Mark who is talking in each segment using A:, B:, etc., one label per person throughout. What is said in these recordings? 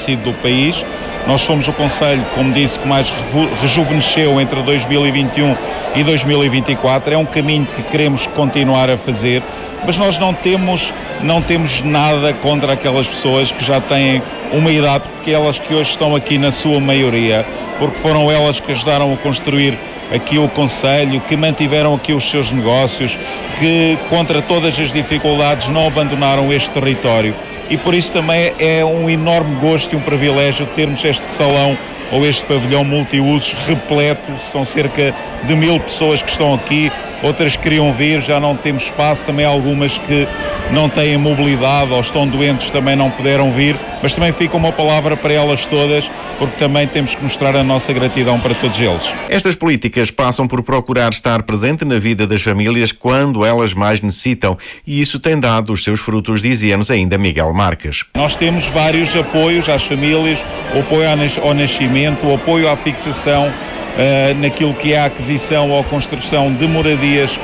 A: envelhecido do país. Nós somos o concelho, como disse, que mais rejuvenesceu entre 2021 e 2024. É um caminho que queremos continuar a fazer, mas nós não temos nada contra aquelas pessoas que já têm uma idade, porque elas que hoje estão aqui na sua maioria, porque foram elas que ajudaram a construir aqui o concelho, que mantiveram aqui os seus negócios, que contra todas as dificuldades não abandonaram este território. E por isso também é um enorme gosto e um privilégio termos este salão ou este pavilhão multiusos repleto. São cerca de 1000 pessoas que estão aqui, outras queriam vir, já não temos espaço, também algumas que não têm mobilidade ou estão doentes também não puderam vir, mas também fica uma palavra para elas todas, porque também temos que mostrar a nossa gratidão para todos eles.
B: Estas políticas passam por procurar estar presente na vida das famílias quando elas mais necessitam, e isso tem dado os seus frutos, dizia-nos ainda Miguel Marques.
A: Nós temos vários apoios às famílias, o apoio ao nascimento, o apoio à fixação, naquilo que é a aquisição ou a construção de moradias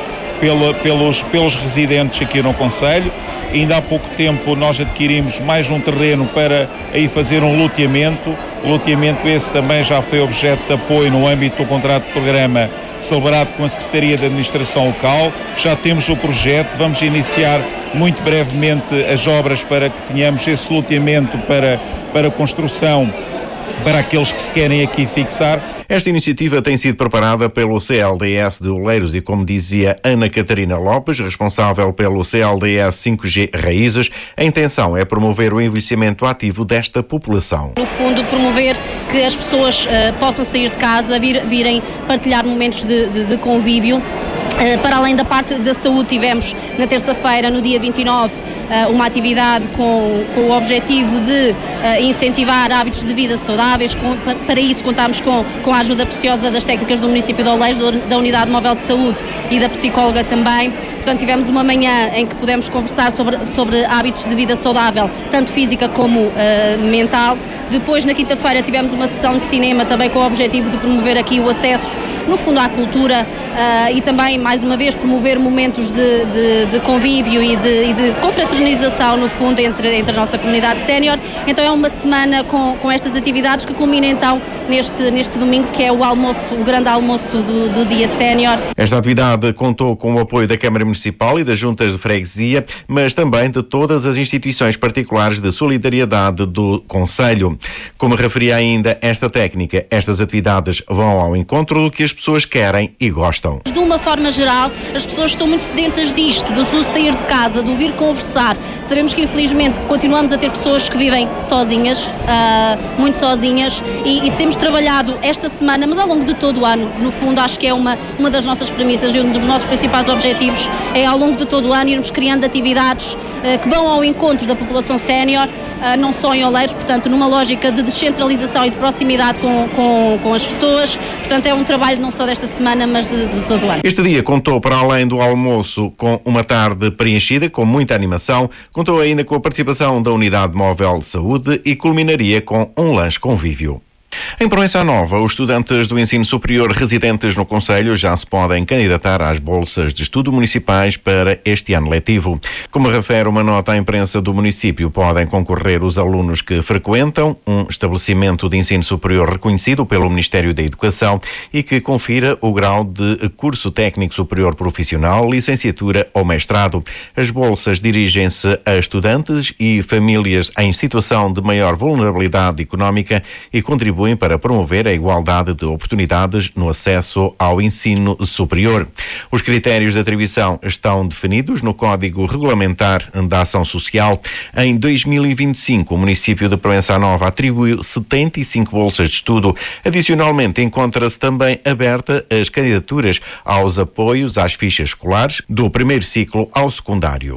A: pelos residentes aqui no concelho. Ainda há pouco tempo nós adquirimos mais um terreno para aí fazer um loteamento. O loteamento esse também já foi objeto de apoio no âmbito do contrato de programa celebrado com a Secretaria de Administração Local. Já temos o projeto, vamos iniciar muito brevemente as obras para que tenhamos esse loteamento para construção para aqueles que se querem aqui fixar.
B: Esta iniciativa tem sido preparada pelo CLDS de Oleiros e, como dizia Ana Catarina Lopes, responsável pelo CLDS 5G Raízes, a intenção é promover o envelhecimento ativo desta população.
C: No fundo, promover que as pessoas possam sair de casa, virem partilhar momentos de convívio. Para além da parte da saúde, tivemos na terça-feira, no dia 29, uma atividade com o objetivo de incentivar hábitos de vida saudáveis. Para isso contámos com a ajuda preciosa das técnicas do município de Oleiros, da Unidade Móvel de Saúde e da psicóloga também. Portanto, tivemos uma manhã em que pudemos conversar sobre hábitos de vida saudável, tanto física como mental. Depois, na quinta-feira, tivemos uma sessão de cinema também com o objetivo de promover aqui o acesso, no fundo, à cultura e também, mais uma vez, promover momentos de convívio e de confraternização, no fundo, entre a nossa comunidade sénior. Então é uma semana com estas atividades que culmina então neste domingo, que é o grande almoço do dia sénior.
B: Esta atividade contou com o apoio da Câmara Municipal e das juntas de freguesia, mas também de todas as instituições particulares de solidariedade do concelho. Como referia ainda esta técnica, estas atividades vão ao encontro do que as pessoas querem e gostam.
C: De uma forma geral, as pessoas estão muito sedentas disto, do sair de casa, do vir conversar. Sabemos que, infelizmente, continuamos a ter pessoas que vivem sozinhas, muito sozinhas, e temos trabalhado esta semana, mas ao longo de todo o ano. No fundo, acho que é uma das nossas premissas e um dos nossos principais objetivos é, ao longo de todo o ano, irmos criando atividades que vão ao encontro da população sénior, não só em Oleiros, portanto, numa lógica de descentralização e de proximidade com as pessoas. Portanto, é um trabalho não só desta semana, mas de todo o ano.
B: Este dia contou, para além do almoço, com uma tarde preenchida, com muita animação, contou ainda com a participação da Unidade Móvel de Saúde e culminaria com um lanche convívio. Em Proença Nova, os estudantes do ensino superior residentes no concelho já se podem candidatar às bolsas de estudo municipais para este ano letivo. Como refere uma nota à imprensa do município, podem concorrer os alunos que frequentam um estabelecimento de ensino superior reconhecido pelo Ministério da Educação e que confira o grau de curso técnico superior profissional, licenciatura ou mestrado. As bolsas dirigem-se a estudantes e famílias em situação de maior vulnerabilidade económica e contribuem para promover a igualdade de oportunidades no acesso ao ensino superior. Os critérios de atribuição estão definidos no Código Regulamentar da Ação Social. Em 2025, o município de Proença Nova atribuiu 75 bolsas de estudo. Adicionalmente, encontra-se também aberta as candidaturas aos apoios às fichas escolares do primeiro ciclo ao secundário.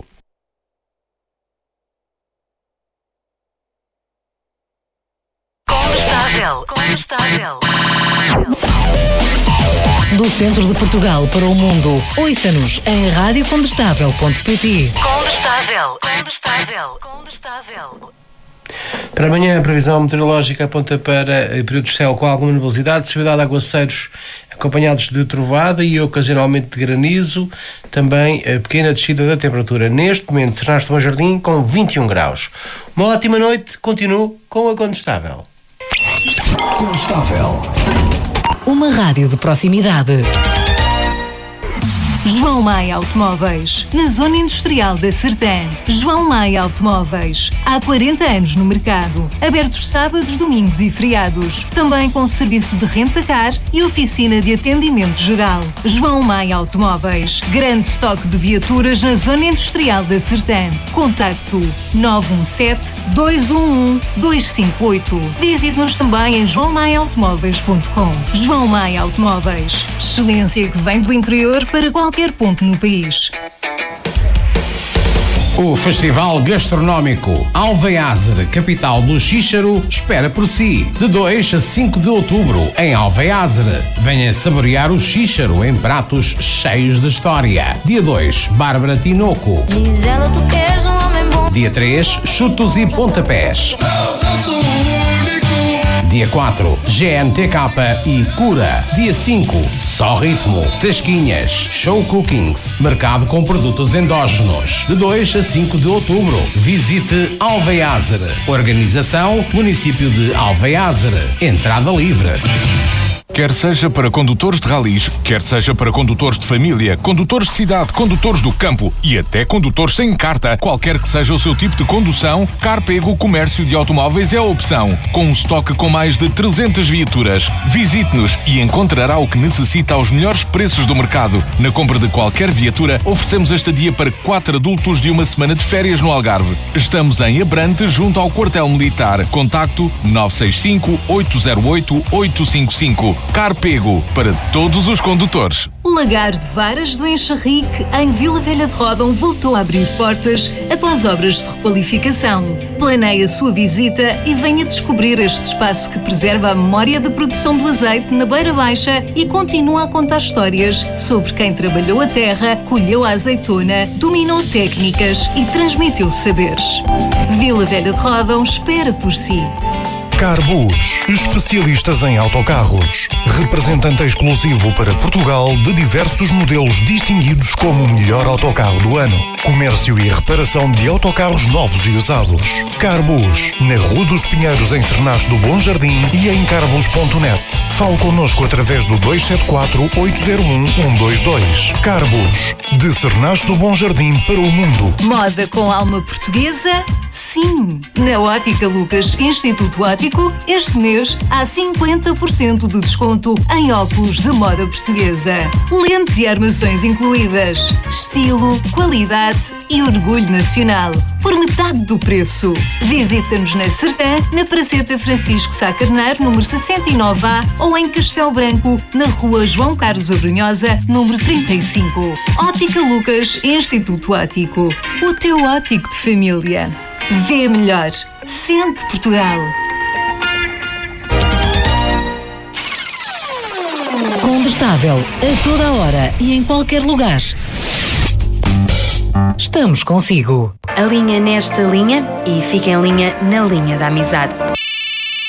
D: Condestável. Do centro de Portugal para o mundo, ouça-nos em radiocondestável.pt. Condestável.
E: Para amanhã, a previsão meteorológica aponta para períodos de céu com alguma nebulosidade, possibilidade de aguaceiros acompanhados de trovada e ocasionalmente de granizo. Também a pequena descida da temperatura. Neste momento, Sernares do Bom Jardim com 21 graus. Uma ótima noite. Continuo com a Condestável.
D: Condestável. Uma rádio de proximidade.
F: João Maia Automóveis, na Zona Industrial da Sertã. João Maia Automóveis, há 40 anos no mercado. Abertos sábados, domingos e feriados. Também com serviço de renta-car e oficina de atendimento geral. João Maia Automóveis, grande estoque de viaturas na Zona Industrial da Sertã. Contacto 917-211-258. Visite-nos também em joaomaiaautomóveis.com. João Maia Automóveis, excelência que vem do interior para qualquer ponto no país.
G: O Festival Gastronómico Alveiazere, capital do Xíxaro, espera por si. De 2 a 5 de outubro, em Alveiazere. Venha saborear o Xíxaro em pratos cheios de história. Dia 2, Bárbara Tinoco.
H: Diz ela, tu queres um homem bom.
G: Dia 3, Chutos e Pontapés. Dia 4, GNTK e Cura. Dia 5, Só Ritmo, Tasquinhas, Show Cookings, mercado com produtos endógenos. De 2 a 5 de outubro, visite Alveiazere. Organização, município de Alveiazere. Entrada livre.
I: Quer seja para condutores de ralis, quer seja para condutores de família, condutores de cidade, condutores do campo e até condutores sem carta, qualquer que seja o seu tipo de condução, Carpego Comércio de Automóveis é a opção. Com um estoque com mais de 300 viaturas, visite-nos e encontrará o que necessita aos melhores preços do mercado. Na compra de qualquer viatura, oferecemos a estadia para 4 adultos de uma semana de férias no Algarve. Estamos em Abrante, junto ao Quartel Militar. Contacto 965-808-855. Carpego, para todos os condutores.
F: O Lagar de Varas do Enxerrique, em Vila Velha de Ródão, voltou a abrir portas após obras de requalificação. Planeie a sua visita e venha descobrir este espaço que preserva a memória da produção do azeite na Beira Baixa e continua a contar histórias sobre quem trabalhou a terra, colheu a azeitona, dominou técnicas e transmitiu saberes. Vila Velha de Ródão espera por si.
J: Carbus, especialistas em autocarros. Representante exclusivo para Portugal de diversos modelos distinguidos como o melhor autocarro do ano. Comércio e reparação de autocarros novos e usados. Carbus, na Rua dos Pinheiros, em Sernares do Bom Jardim e em carbus.net. Fale connosco através do 274-801-122. Carbus, de Sernares do Bom Jardim para o mundo.
F: Moda com alma portuguesa? Sim! Na Ótica Lucas Instituto Óptico, este mês há 50% de desconto em óculos de moda portuguesa. Lentes e armações incluídas. Estilo, qualidade e orgulho nacional. Por metade do preço. Visita-nos na Sertã, na Praceta Francisco Sá Carneiro, número 69A, ou em Castelo Branco, na Rua João Carlos Abrunhosa, número 35. Ótica Lucas Instituto Óptico. O teu óptico de família. Vê melhor. Sente Portugal.
D: Condestável, a toda a hora e em qualquer lugar. Estamos consigo.
K: Alinha nesta linha e fica em linha na linha da amizade.